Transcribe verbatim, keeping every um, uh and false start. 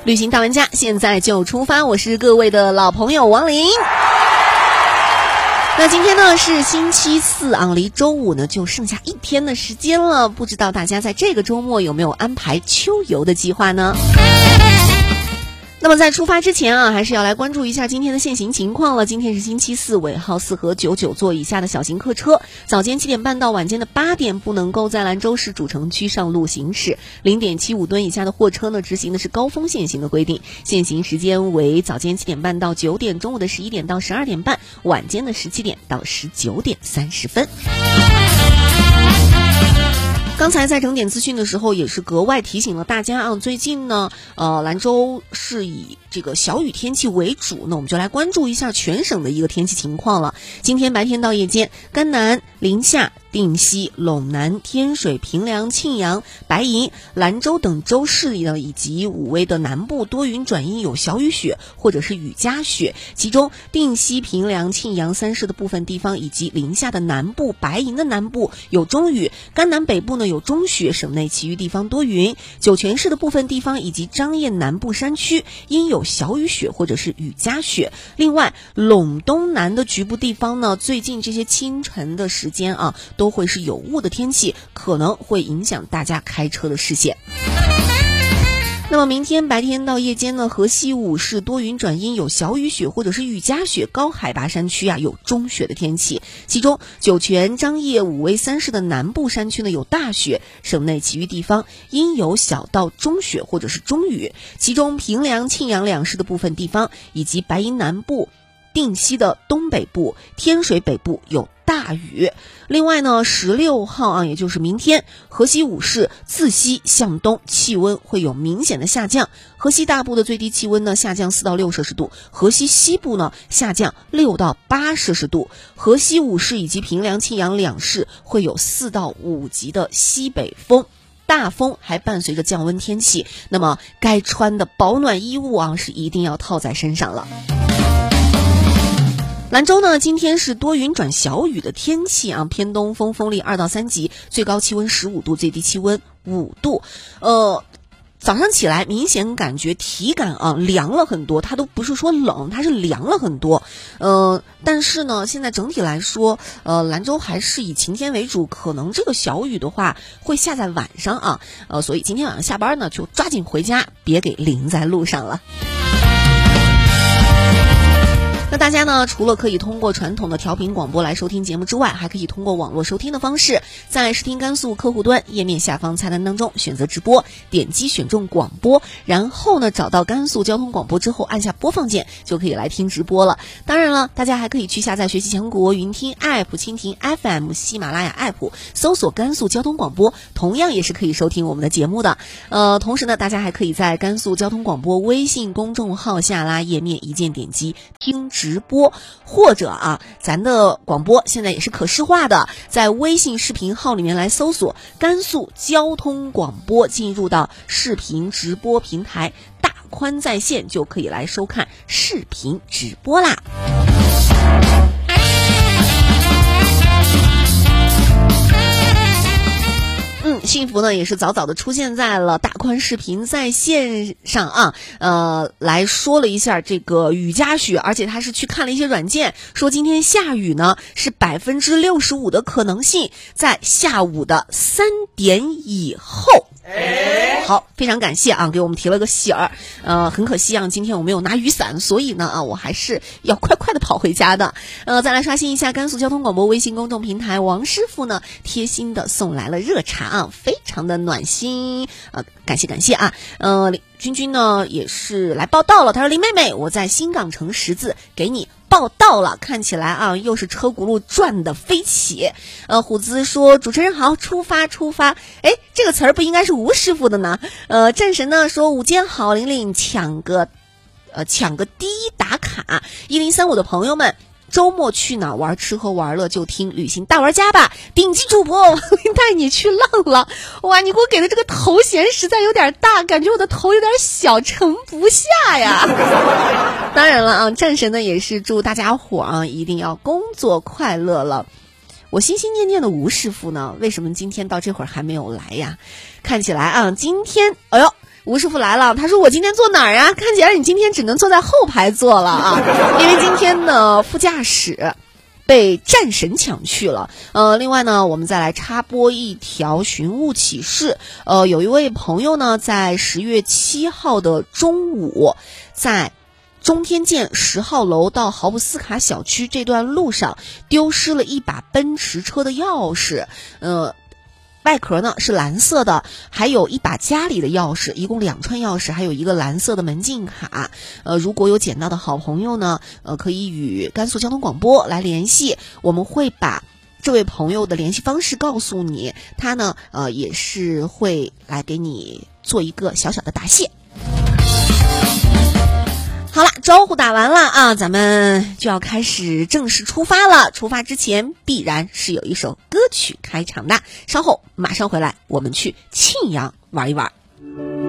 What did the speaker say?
旅行大玩家现在就出发，我是各位的老朋友王琳。那今天呢是星期四啊，离周五呢就剩下一天的时间了，不知道大家在这个周末有没有安排秋游的计划呢？那么在出发之前啊，还是要来关注一下今天的限行情况了。今天是星期四，尾号四和九九座以下的小型客车，早间七点半到晚间的八点不能够在兰州市主城区上路行驶。零点七五吨以下的货车呢，执行的是高峰限行的规定，限行时间为早间七点半到九点，中午的十一点到十二点半，晚间的十七点到十九点三十分。刚才在整点资讯的时候也是格外提醒了大家啊，最近呢呃兰州是以这个小雨天气为主，那我们就来关注一下全省的一个天气情况了。今天白天到夜间，甘南、临夏、定西、陇南、天水、平凉、庆阳、白银、兰州等州市里呢，以及武威的南部多云转阴，有小雨雪或者是雨夹雪。其中定西、平凉、庆阳三市的部分地方，以及临夏的南部、白银的南部有中雨，甘南北部呢有中雪，省内其余地方多云。酒泉市的部分地方以及张掖南部山区因有小雨雪或者是雨夹雪。另外陇东南的局部地方呢，最近这些清晨的时间啊，都会是有雾的天气，可能会影响大家开车的视线。那么明天白天到夜间呢，河西五市多云转阴，有小雨雪或者是雨夹雪，高海拔山区啊有中雪的天气。其中酒泉、张掖、武威三市的南部山区呢有大雪，省内其余地方因有小到中雪或者是中雨。其中平凉、庆阳两市的部分地方，以及白银南部、定西的东北部、天水北部有大雨。另外呢，十六号啊，也就是明天，河西五市自西向东气温会有明显的下降。河西大部的最低气温呢下降四到六摄氏度，河西西部呢下降六到八摄氏度。河西五市以及平凉、庆阳两市会有四到五级的西北风。大风还伴随着降温天气，那么该穿的保暖衣物啊是一定要套在身上了。兰州呢，今天是多云转小雨的天气啊，偏东风，风力二到三级，最高气温十五度，最低气温五度。呃，早上起来明显感觉体感啊凉了很多，它都不是说冷，它是凉了很多。呃，但是呢，现在整体来说，呃，兰州还是以晴天为主，可能这个小雨的话会下在晚上啊，呃，所以今天晚上下班呢，就抓紧回家，别给淋在路上了。那大家呢，除了可以通过传统的调频广播来收听节目之外，还可以通过网络收听的方式，在视听甘肃客户端页面下方菜单当中选择直播，点击选中广播，然后呢找到甘肃交通广播之后按下播放键，就可以来听直播了。当然了，大家还可以去下载学习强国云听 App、蜻蜓 F M、喜马拉雅 App， 搜索甘肃交通广播，同样也是可以收听我们的节目的。呃，同时呢，大家还可以在甘肃交通广播微信公众号下拉页面一键点击听直播，或者啊，咱的广播现在也是可视化的，在微信视频号里面来搜索甘肃交通广播，进入到视频直播平台大宽在线，就可以来收看视频直播啦。嗯，幸福呢也是早早的出现在了大宽视频在线上啊，呃，来说了一下这个雨夹雪，而且他是去看了一些软件，说今天下雨呢是百分之六十五的可能性，在下午的三点以后。好，非常感谢啊，给我们提了个醒儿。呃，很可惜啊，今天我没有拿雨伞，所以呢啊，我还是要快快的跑回家的。呃，再来刷新一下甘肃交通广播微信公众平台，王师傅呢贴心的送来了热茶啊，非常的暖心啊，感谢感谢啊。呃，君君呢也是来报道了，他说林妹妹，我在新港城十字给你报道了，看起来啊又是车轱辘转的飞起。呃，虎子说主持人好，出发出发。哎，这个词儿不应该是吴师傅的呢？呃，战神呢说午间好，玲玲抢个呃抢个第一打卡。一零三五的朋友们，周末去哪玩？吃喝玩乐就听旅行大玩家吧，顶级主播王琳带你去浪了。哇，你给我给的这个头衔实在有点大，感觉我的头有点小，盛不下呀。当然了啊，战神呢也是祝大家伙啊一定要工作快乐了。我心心念念的吴师傅呢，为什么今天到这会儿还没有来呀？看起来啊，今天哎呦吴师傅来了，他说我今天坐哪儿啊？看起来你今天只能坐在后排坐了啊，因为今天呢副驾驶被战神抢去了。呃，另外呢，我们再来插播一条寻物启事。呃，有一位朋友呢，在十月七号的中午，在中天建十号楼到豪布斯卡小区这段路上丢失了一把奔驰车的钥匙，呃，外壳呢是蓝色的，还有一把家里的钥匙，一共两串钥匙，还有一个蓝色的门禁卡。呃，如果有捡到的好朋友呢，呃，可以与甘肃交通广播来联系，我们会把这位朋友的联系方式告诉你，他呢，呃，也是会来给你做一个小小的答谢。好了，招呼打完了啊，咱们就要开始正式出发了。出发之前必然是有一首歌曲开场的，稍后马上回来，我们去庆阳玩一玩。